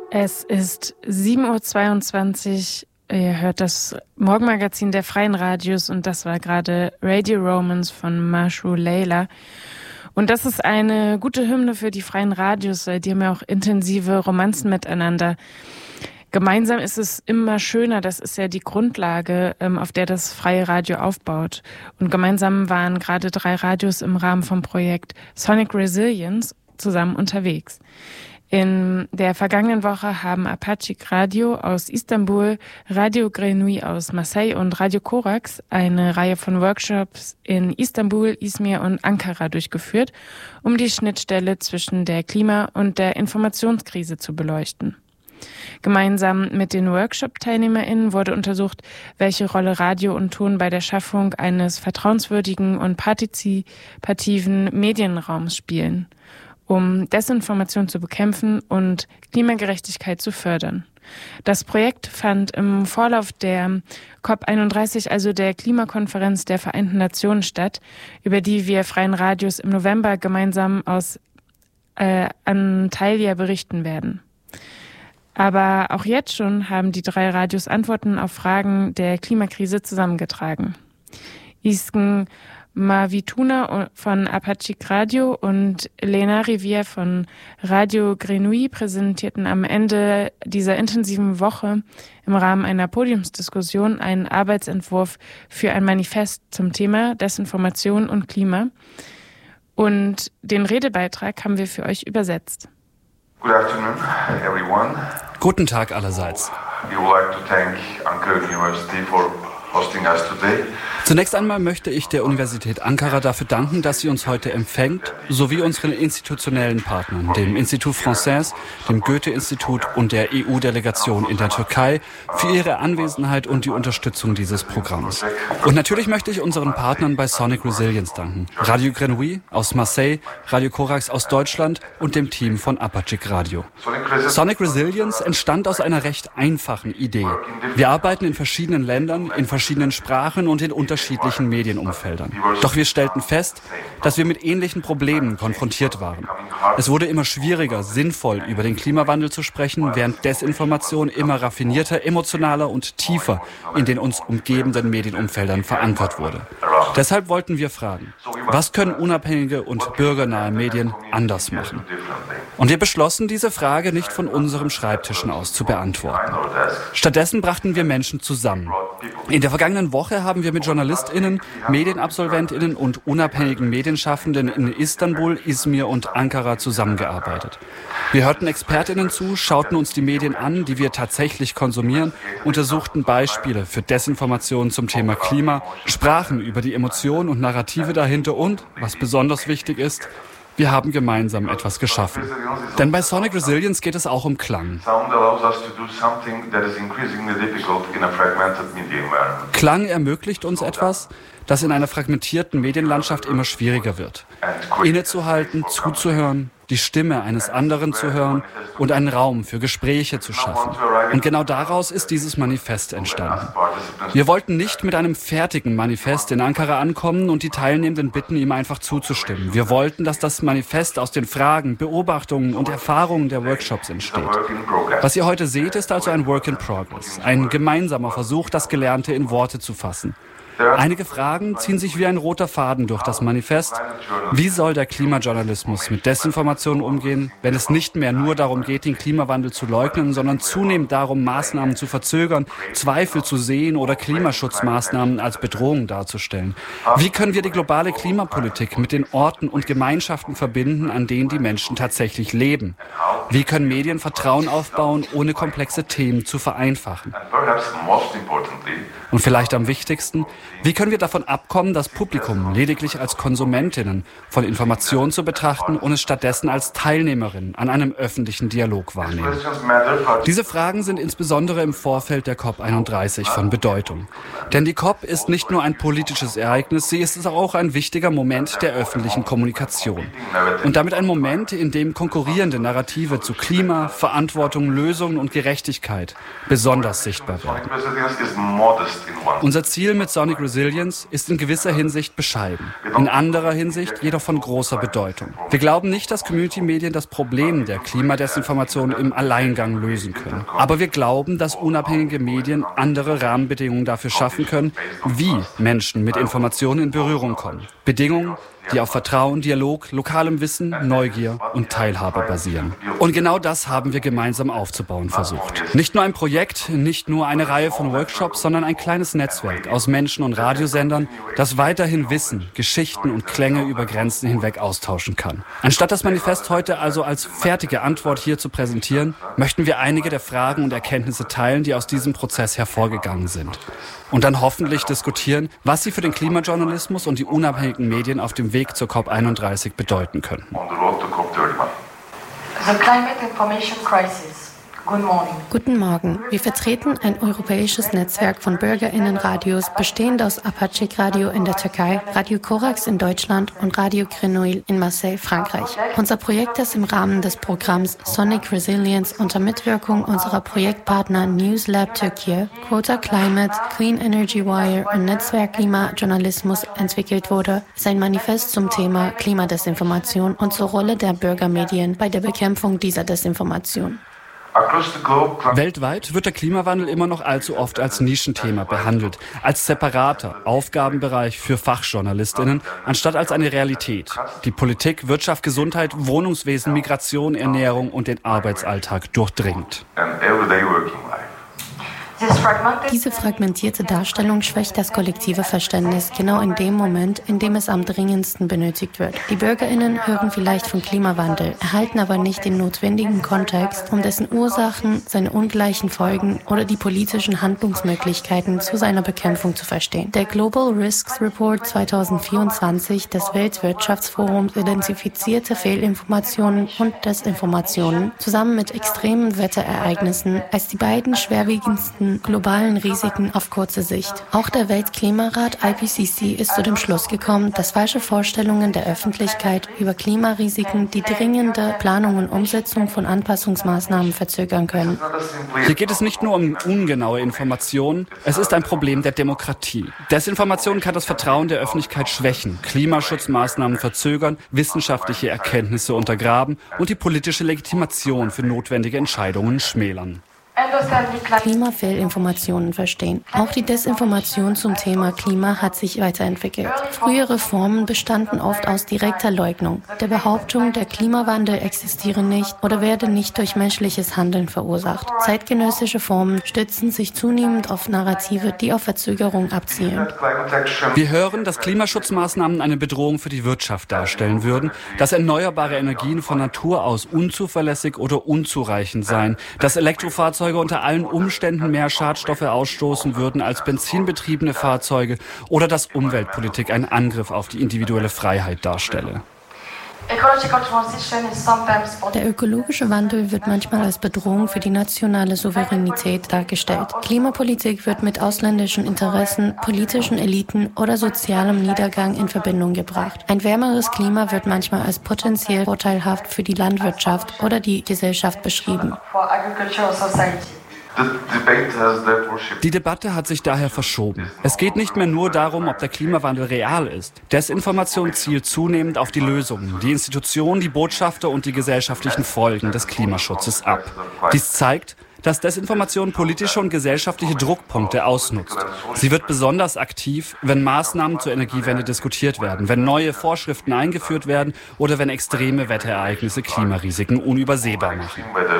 Es ist 7:22 Uhr. Ihr hört das Morgenmagazin der Freien Radios und das war gerade Radio Romance von Mashu Leila. Und das ist eine gute Hymne für die Freien Radios, weil die haben ja auch intensive Romanzen miteinander. Gemeinsam ist es immer schöner, das ist ja die Grundlage, auf der das freie Radio aufbaut. Und gemeinsam waren gerade 3 Radios im Rahmen vom Projekt Sonic Resilience zusammen unterwegs. In der vergangenen Woche haben Apache Radio aus Istanbul, Radio Grenouille aus Marseille und Radio Korax eine Reihe von Workshops in Istanbul, Izmir und Ankara durchgeführt, um die Schnittstelle zwischen der Klima- und der Informationskrise zu beleuchten. Gemeinsam mit den Workshop-TeilnehmerInnen wurde untersucht, welche Rolle Radio und Ton bei der Schaffung eines vertrauenswürdigen und partizipativen Medienraums spielen, um Desinformation zu bekämpfen und Klimagerechtigkeit zu fördern. Das Projekt fand im Vorlauf der COP31, also der Klimakonferenz der Vereinten Nationen, statt, über die wir Freien Radios im November gemeinsam aus Antalya berichten werden. Aber auch jetzt schon haben die 3 Radios Antworten auf Fragen der Klimakrise zusammengetragen. Isken Mavituna von Apache Radio und Lena Rivière von Radio Grenouille präsentierten am Ende dieser intensiven Woche im Rahmen einer Podiumsdiskussion einen Arbeitsentwurf für ein Manifest zum Thema Desinformation und Klima. Und den Redebeitrag haben wir für euch übersetzt. Good afternoon, everyone. Guten Tag allerseits. We would like to thank Ankara University for hosting us today. Zunächst einmal möchte ich der Universität Ankara dafür danken, dass sie uns heute empfängt, sowie unseren institutionellen Partnern, dem Institut Français, dem Goethe-Institut und der EU-Delegation in der Türkei, für ihre Anwesenheit und die Unterstützung dieses Programms. Und natürlich möchte ich unseren Partnern bei Sonic Resilience danken. Radio Grenouille aus Marseille, Radio Korax aus Deutschland und dem Team von Apache Radio. Sonic Resilience entstand aus einer recht einfachen Idee. Wir arbeiten in verschiedenen Ländern, in verschiedenen Sprachen und in unterschiedlichen Medienumfeldern. Doch wir stellten fest, dass wir mit ähnlichen Problemen konfrontiert waren. Es wurde immer schwieriger, sinnvoll über den Klimawandel zu sprechen, während Desinformation immer raffinierter, emotionaler und tiefer in den uns umgebenden Medienumfeldern verankert wurde. Deshalb wollten wir fragen, was können unabhängige und bürgernahe Medien anders machen? Und wir beschlossen, diese Frage nicht von unserem Schreibtischen aus zu beantworten. Stattdessen brachten wir Menschen zusammen. In der vergangenen Woche haben wir mit JournalistInnen, MedienabsolventInnen und unabhängigen Medienschaffenden in Istanbul, Izmir und Ankara zusammengearbeitet. Wir hörten ExpertInnen zu, schauten uns die Medien an, die wir tatsächlich konsumieren, untersuchten Beispiele für Desinformation zum Thema Klima, sprachen über die Emotionen und Narrative dahinter und, was besonders wichtig ist, wir haben gemeinsam etwas geschaffen. Denn bei Sonic Resilience geht es auch um Klang. Klang ermöglicht uns etwas, das in einer fragmentierten Medienlandschaft immer schwieriger wird. Innezuhalten, zuzuhören, die Stimme eines anderen zu hören und einen Raum für Gespräche zu schaffen. Und genau daraus ist dieses Manifest entstanden. Wir wollten nicht mit einem fertigen Manifest in Ankara ankommen und die Teilnehmenden bitten, ihm einfach zuzustimmen. Wir wollten, dass das Manifest aus den Fragen, Beobachtungen und Erfahrungen der Workshops entsteht. Was ihr heute seht, ist also ein Work in Progress, ein gemeinsamer Versuch, das Gelernte in Worte zu fassen. Einige Fragen ziehen sich wie ein roter Faden durch das Manifest. Wie soll der Klimajournalismus mit Desinformation umgehen, wenn es nicht mehr nur darum geht, den Klimawandel zu leugnen, sondern zunehmend darum, Maßnahmen zu verzögern, Zweifel zu sehen oder Klimaschutzmaßnahmen als Bedrohung darzustellen? Wie können wir die globale Klimapolitik mit den Orten und Gemeinschaften verbinden, an denen die Menschen tatsächlich leben? Wie können Medien Vertrauen aufbauen, ohne komplexe Themen zu vereinfachen? Und vielleicht am wichtigsten, wie können wir davon abkommen, das Publikum lediglich als KonsumentInnen von Informationen zu betrachten und es stattdessen als Teilnehmerinnen an einem öffentlichen Dialog wahrnehmen? Diese Fragen sind insbesondere im Vorfeld der COP31 von Bedeutung. Denn die COP ist nicht nur ein politisches Ereignis, sie ist auch ein wichtiger Moment der öffentlichen Kommunikation. Und damit ein Moment, in dem konkurrierende Narrative Narrative zu Klima, Verantwortung, Lösungen und Gerechtigkeit besonders sichtbar werden. Unser Ziel mit Sonic Resilience ist in gewisser Hinsicht bescheiden, in anderer Hinsicht jedoch von großer Bedeutung. Wir glauben nicht, dass Community-Medien das Problem der Klimadesinformation im Alleingang lösen können. Aber wir glauben, dass unabhängige Medien andere Rahmenbedingungen dafür schaffen können, wie Menschen mit Informationen in Berührung kommen. Bedingungen, die auf Vertrauen, Dialog, lokalem Wissen, Neugier und Teilhabe basieren. Und genau das haben wir gemeinsam aufzubauen versucht. Nicht nur ein Projekt, nicht nur eine Reihe von Workshops, sondern ein kleines Netzwerk aus Menschen und Radiosendern, das weiterhin Wissen, Geschichten und Klänge über Grenzen hinweg austauschen kann. Anstatt das Manifest heute also als fertige Antwort hier zu präsentieren, möchten wir einige der Fragen und Erkenntnisse teilen, die aus diesem Prozess hervorgegangen sind. Und dann hoffentlich diskutieren, was sie für den Klimajournalismus und die unabhängigen Medien auf dem Weg zur COP31 bedeuten könnten. The climate information crisis. Good morning. Guten Morgen. Wir vertreten ein europäisches Netzwerk von BürgerInnen-Radios, bestehend aus Apache Radio in der Türkei, Radio Korax in Deutschland und Radio Grenouille in Marseille, Frankreich. Unser Projekt ist im Rahmen des Programms Sonic Resilience unter Mitwirkung unserer Projektpartner News Lab Türkei, Quota Climate, Clean Energy Wire und Netzwerk Klimajournalismus entwickelt wurde, ist ein Manifest zum Thema Klimadesinformation und zur Rolle der Bürgermedien bei der Bekämpfung dieser Desinformation. Weltweit wird der Klimawandel immer noch allzu oft als Nischenthema behandelt, als separater Aufgabenbereich für FachjournalistInnen, anstatt als eine Realität, die Politik, Wirtschaft, Gesundheit, Wohnungswesen, Migration, Ernährung und den Arbeitsalltag durchdringt. Diese fragmentierte Darstellung schwächt das kollektive Verständnis genau in dem Moment, in dem es am dringendsten benötigt wird. Die BürgerInnen hören vielleicht vom Klimawandel, erhalten aber nicht den notwendigen Kontext, um dessen Ursachen, seine ungleichen Folgen oder die politischen Handlungsmöglichkeiten zu seiner Bekämpfung zu verstehen. Der Global Risks Report 2024 des Weltwirtschaftsforums identifizierte Fehlinformationen und Desinformationen zusammen mit extremen Wetterereignissen als die beiden schwerwiegendsten globalen Risiken auf kurze Sicht. Auch der Weltklimarat IPCC ist zu dem Schluss gekommen, dass falsche Vorstellungen der Öffentlichkeit über Klimarisiken die dringende Planung und Umsetzung von Anpassungsmaßnahmen verzögern können. Hier geht es nicht nur um ungenaue Informationen, es ist ein Problem der Demokratie. Desinformation kann das Vertrauen der Öffentlichkeit schwächen, Klimaschutzmaßnahmen verzögern, wissenschaftliche Erkenntnisse untergraben und die politische Legitimation für notwendige Entscheidungen schmälern. Klimafehlinformationen verstehen. Auch die Desinformation zum Thema Klima hat sich weiterentwickelt. Frühere Formen bestanden oft aus direkter Leugnung, der Behauptung, der Klimawandel existiere nicht oder werde nicht durch menschliches Handeln verursacht. Zeitgenössische Formen stützen sich zunehmend auf Narrative, die auf Verzögerung abzielen. Wir hören, dass Klimaschutzmaßnahmen eine Bedrohung für die Wirtschaft darstellen würden, dass erneuerbare Energien von Natur aus unzuverlässig oder unzureichend seien, dass Elektrofahrzeuge unter allen Umständen mehr Schadstoffe ausstoßen würden als benzinbetriebene Fahrzeuge oder dass Umweltpolitik einen Angriff auf die individuelle Freiheit darstelle. Der ökologische Wandel wird manchmal als Bedrohung für die nationale Souveränität dargestellt. Klimapolitik wird mit ausländischen Interessen, politischen Eliten oder sozialem Niedergang in Verbindung gebracht. Ein wärmeres Klima wird manchmal als potenziell vorteilhaft für die Landwirtschaft oder die Gesellschaft beschrieben. Die Debatte hat sich daher verschoben. Es geht nicht mehr nur darum, ob der Klimawandel real ist. Desinformation zielt zunehmend auf die Lösungen, die Institutionen, die Botschafter und die gesellschaftlichen Folgen des Klimaschutzes ab. Dies zeigt, dass Desinformation politische und gesellschaftliche Druckpunkte ausnutzt. Sie wird besonders aktiv, wenn Maßnahmen zur Energiewende diskutiert werden, wenn neue Vorschriften eingeführt werden oder wenn extreme Wetterereignisse Klimarisiken unübersehbar machen.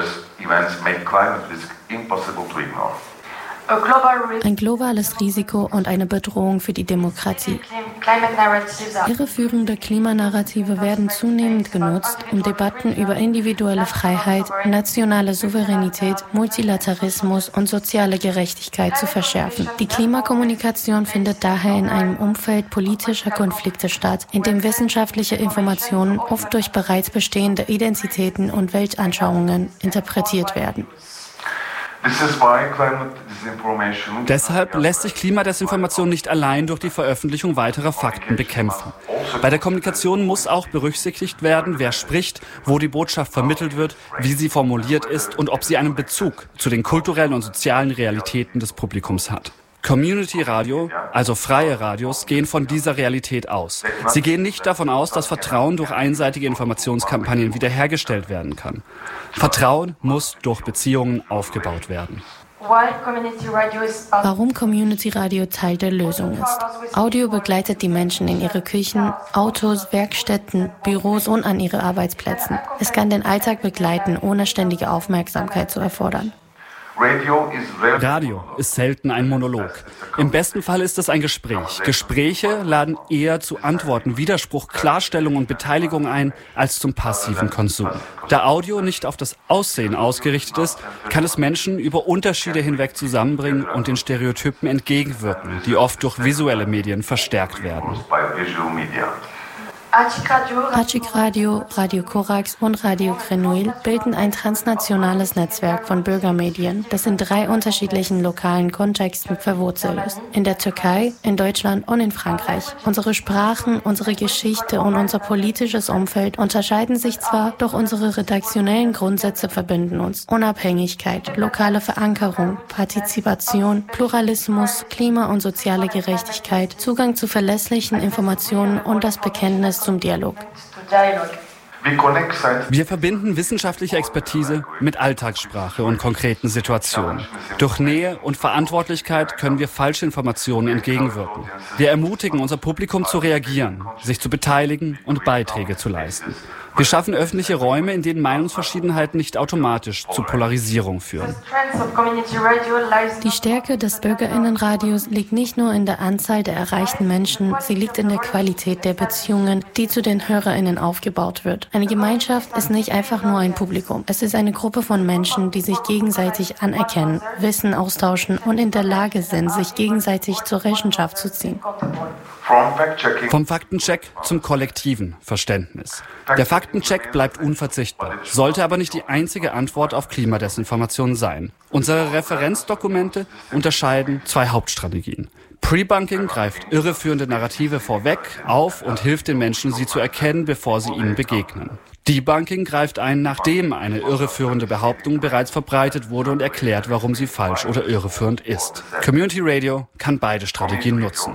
Ein globales Risiko und eine Bedrohung für die Demokratie. Irreführende Klimanarrative werden zunehmend genutzt, um Debatten über individuelle Freiheit, nationale Souveränität, Multilateralismus und soziale Gerechtigkeit zu verschärfen. Die Klimakommunikation findet daher in einem Umfeld politischer Konflikte statt, in dem wissenschaftliche Informationen oft durch bereits bestehende Identitäten und Weltanschauungen interpretiert werden. Deshalb lässt sich Klimadesinformation nicht allein durch die Veröffentlichung weiterer Fakten bekämpfen. Bei der Kommunikation muss auch berücksichtigt werden, wer spricht, wo die Botschaft vermittelt wird, wie sie formuliert ist und ob sie einen Bezug zu den kulturellen und sozialen Realitäten des Publikums hat. Community Radio, also freie Radios, gehen von dieser Realität aus. Sie gehen nicht davon aus, dass Vertrauen durch einseitige Informationskampagnen wiederhergestellt werden kann. Vertrauen muss durch Beziehungen aufgebaut werden. Warum Community Radio Teil der Lösung ist. Audio begleitet die Menschen in ihre Küchen, Autos, Werkstätten, Büros und an ihre Arbeitsplätzen. Es kann den Alltag begleiten, ohne ständige Aufmerksamkeit zu erfordern. Radio ist selten ein Monolog. Im besten Fall ist es ein Gespräch. Gespräche laden eher zu Antworten, Widerspruch, Klarstellung und Beteiligung ein, als zum passiven Konsum. Da Audio nicht auf das Aussehen ausgerichtet ist, kann es Menschen über Unterschiede hinweg zusammenbringen und den Stereotypen entgegenwirken, die oft durch visuelle Medien verstärkt werden. Achik Radio, Radio Korax und Radio Grenouille bilden ein transnationales Netzwerk von Bürgermedien, das in 3 unterschiedlichen lokalen Kontexten verwurzelt ist. In der Türkei, in Deutschland und in Frankreich. Unsere Sprachen, unsere Geschichte und unser politisches Umfeld unterscheiden sich zwar, doch unsere redaktionellen Grundsätze verbinden uns. Unabhängigkeit, lokale Verankerung, Partizipation, Pluralismus, Klima- und soziale Gerechtigkeit, Zugang zu verlässlichen Informationen und das Bekenntnis zum Dialog. Wir verbinden wissenschaftliche Expertise mit Alltagssprache und konkreten Situationen. Durch Nähe und Verantwortlichkeit können wir falsche Informationen entgegenwirken. Wir ermutigen unser Publikum zu reagieren, sich zu beteiligen und Beiträge zu leisten. Wir schaffen öffentliche Räume, in denen Meinungsverschiedenheiten nicht automatisch zu Polarisierung führen. Die Stärke des BürgerInnenradios liegt nicht nur in der Anzahl der erreichten Menschen, sie liegt in der Qualität der Beziehungen, die zu den HörerInnen aufgebaut wird. Eine Gemeinschaft ist nicht einfach nur ein Publikum. Es ist eine Gruppe von Menschen, die sich gegenseitig anerkennen, Wissen austauschen und in der Lage sind, sich gegenseitig zur Rechenschaft zu ziehen. Vom Faktencheck zum kollektiven Verständnis. Der Faktencheck bleibt unverzichtbar, sollte aber nicht die einzige Antwort auf Klimadesinformation sein. Unsere Referenzdokumente unterscheiden 2 Hauptstrategien. Pre-Bunking greift irreführende Narrative vorweg auf und hilft den Menschen, sie zu erkennen, bevor sie ihnen begegnen. Debunking greift ein, nachdem eine irreführende Behauptung bereits verbreitet wurde und erklärt, warum sie falsch oder irreführend ist. Community Radio kann beide Strategien nutzen.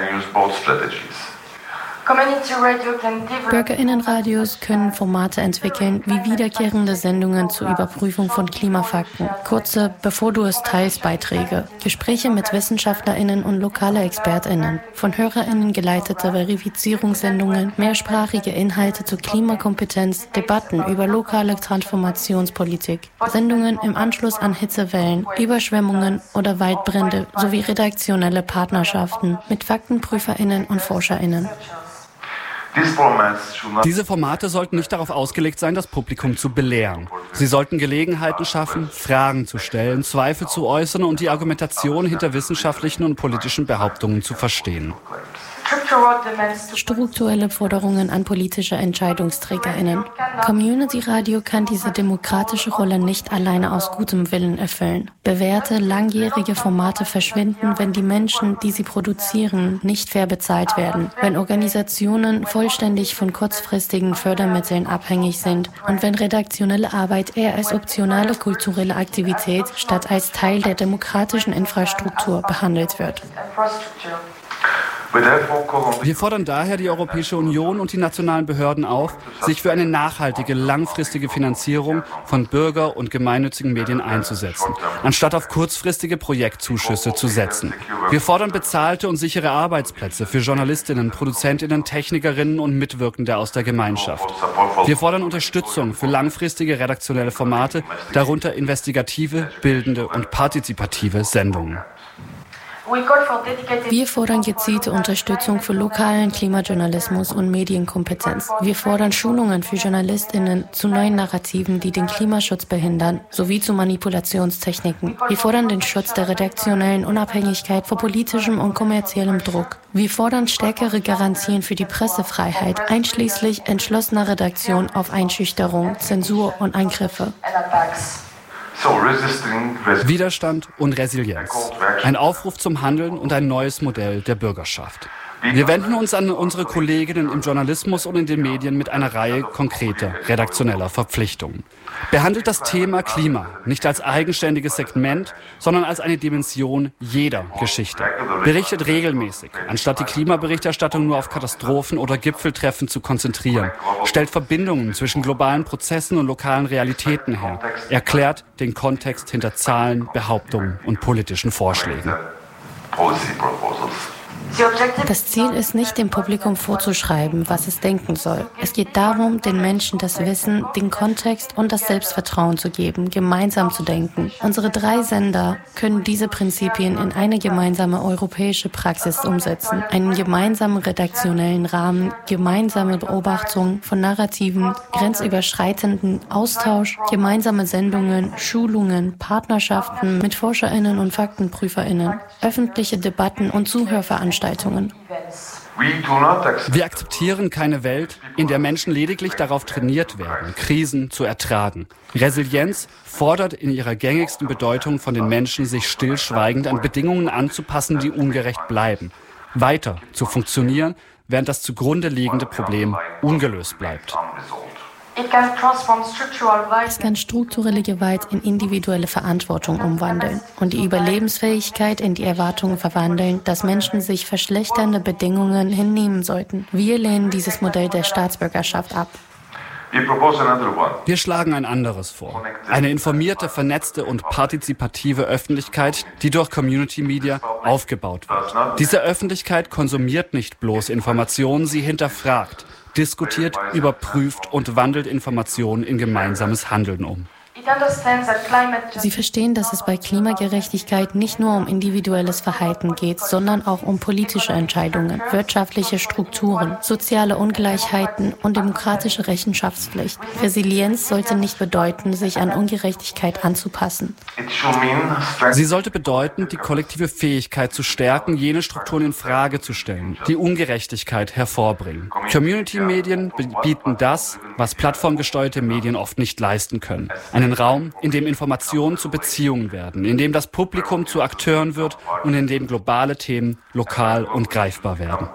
BürgerInnenradios können Formate entwickeln, wie wiederkehrende Sendungen zur Überprüfung von Klimafakten, kurze Bevor-du-es-teilst-Beiträge, Gespräche mit WissenschaftlerInnen und lokale ExpertInnen, von HörerInnen geleitete Verifizierungssendungen, mehrsprachige Inhalte zur Klimakompetenz, Debatten über lokale Transformationspolitik, Sendungen im Anschluss an Hitzewellen, Überschwemmungen oder Waldbrände sowie redaktionelle Partnerschaften mit FaktenprüferInnen und ForscherInnen. Diese Formate sollten nicht darauf ausgelegt sein, das Publikum zu belehren. Sie sollten Gelegenheiten schaffen, Fragen zu stellen, Zweifel zu äußern und die Argumentation hinter wissenschaftlichen und politischen Behauptungen zu verstehen. Strukturelle Forderungen an politische EntscheidungsträgerInnen. Community Radio kann diese demokratische Rolle nicht alleine aus gutem Willen erfüllen. Bewährte, langjährige Formate verschwinden, wenn die Menschen, die sie produzieren, nicht fair bezahlt werden, wenn Organisationen vollständig von kurzfristigen Fördermitteln abhängig sind und wenn redaktionelle Arbeit eher als optionale kulturelle Aktivität statt als Teil der demokratischen Infrastruktur behandelt wird. Wir fordern daher die Europäische Union und die nationalen Behörden auf, sich für eine nachhaltige, langfristige Finanzierung von bürger- und gemeinnützigen Medien einzusetzen, anstatt auf kurzfristige Projektzuschüsse zu setzen. Wir fordern bezahlte und sichere Arbeitsplätze für JournalistInnen, ProduzentInnen, TechnikerInnen und Mitwirkende aus der Gemeinschaft. Wir fordern Unterstützung für langfristige redaktionelle Formate, darunter investigative, bildende und partizipative Sendungen. Wir fordern gezielte Unterstützung für lokalen Klimajournalismus und Medienkompetenz. Wir fordern Schulungen für JournalistInnen zu neuen Narrativen, die den Klimaschutz behindern, sowie zu Manipulationstechniken. Wir fordern den Schutz der redaktionellen Unabhängigkeit vor politischem und kommerziellem Druck. Wir fordern stärkere Garantien für die Pressefreiheit, einschließlich entschlossener Redaktion auf Einschüchterung, Zensur und Angriffe. Widerstand und Resilienz. Ein Aufruf zum Handeln und ein neues Modell der Bürgerschaft. Wir wenden uns an unsere Kolleginnen im Journalismus und in den Medien mit einer Reihe konkreter redaktioneller Verpflichtungen. Behandelt das Thema Klima nicht als eigenständiges Segment, sondern als eine Dimension jeder Geschichte. Berichtet regelmäßig, anstatt die Klimaberichterstattung nur auf Katastrophen oder Gipfeltreffen zu konzentrieren. Stellt Verbindungen zwischen globalen Prozessen und lokalen Realitäten her. Erklärt den Kontext hinter Zahlen, Behauptungen und politischen Vorschlägen. Das Ziel ist nicht, dem Publikum vorzuschreiben, was es denken soll. Es geht darum, den Menschen das Wissen, den Kontext und das Selbstvertrauen zu geben, gemeinsam zu denken. Unsere 3 Sender können diese Prinzipien in eine gemeinsame europäische Praxis umsetzen. Einen gemeinsamen redaktionellen Rahmen, gemeinsame Beobachtung von Narrativen, grenzüberschreitenden Austausch, gemeinsame Sendungen, Schulungen, Partnerschaften mit ForscherInnen und FaktenprüferInnen, öffentliche Debatten und Zuhörveranstaltungen. Wir akzeptieren keine Welt, in der Menschen lediglich darauf trainiert werden, Krisen zu ertragen. Resilienz fordert in ihrer gängigsten Bedeutung von den Menschen, sich stillschweigend an Bedingungen anzupassen, die ungerecht bleiben. Weiter zu funktionieren, während das zugrunde liegende Problem ungelöst bleibt. Es kann strukturelle Gewalt in individuelle Verantwortung umwandeln und die Überlebensfähigkeit in die Erwartung verwandeln, dass Menschen sich verschlechternde Bedingungen hinnehmen sollten. Wir lehnen dieses Modell der Staatsbürgerschaft ab. Wir schlagen ein anderes vor. Eine informierte, vernetzte und partizipative Öffentlichkeit, die durch Community Media aufgebaut wird. Diese Öffentlichkeit konsumiert nicht bloß Informationen, sie hinterfragt, diskutiert, überprüft und wandelt Informationen in gemeinsames Handeln um. Sie verstehen, dass es bei Klimagerechtigkeit nicht nur um individuelles Verhalten geht, sondern auch um politische Entscheidungen, wirtschaftliche Strukturen, soziale Ungleichheiten und demokratische Rechenschaftspflicht. Resilienz sollte nicht bedeuten, sich an Ungerechtigkeit anzupassen. Sie sollte bedeuten, die kollektive Fähigkeit zu stärken, jene Strukturen in Frage zu stellen, die Ungerechtigkeit hervorbringen. Community-Medien bieten das, was plattformgesteuerte Medien oft nicht leisten können. Einen Raum, in dem Informationen zu Beziehungen werden, in dem das Publikum zu Akteuren wird und in dem globale Themen lokal und greifbar werden.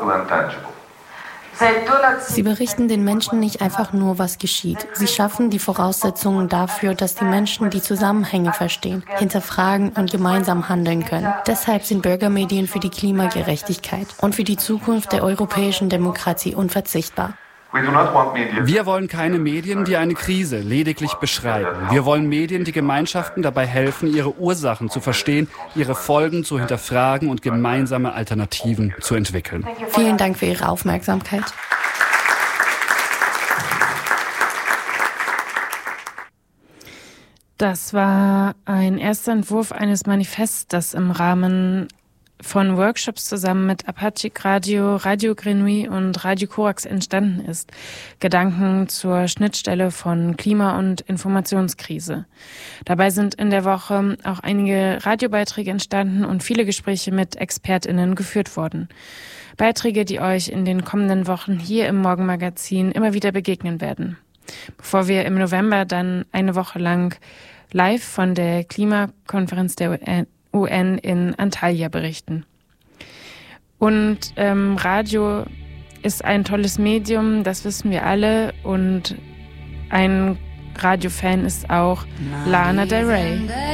Sie berichten den Menschen nicht einfach nur, was geschieht. Sie schaffen die Voraussetzungen dafür, dass die Menschen die Zusammenhänge verstehen, hinterfragen und gemeinsam handeln können. Deshalb sind Bürgermedien für die Klimagerechtigkeit und für die Zukunft der europäischen Demokratie unverzichtbar. Wir wollen keine Medien, die eine Krise lediglich beschreiben. Wir wollen Medien, die Gemeinschaften dabei helfen, ihre Ursachen zu verstehen, ihre Folgen zu hinterfragen und gemeinsame Alternativen zu entwickeln. Vielen Dank für Ihre Aufmerksamkeit. Das war ein erster Entwurf eines Manifests, das im Rahmen von Workshops zusammen mit Apache Radio, Radio Grenouille und Radio Corax entstanden ist. Gedanken zur Schnittstelle von Klima- und Informationskrise. Dabei sind in der Woche auch einige Radiobeiträge entstanden und viele Gespräche mit ExpertInnen geführt worden. Beiträge, die euch in den kommenden Wochen hier im Morgenmagazin immer wieder begegnen werden. Bevor wir im November dann eine Woche lang live von der Klimakonferenz der UN in Antalya berichten. Und Radio ist ein tolles Medium, das wissen wir alle. Und ein Radiofan ist auch Lana Del Rey.